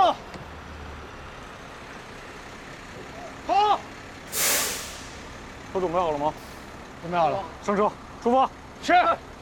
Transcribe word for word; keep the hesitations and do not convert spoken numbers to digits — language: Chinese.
走。好。都准备好了吗？准备好了。上车，出发。是。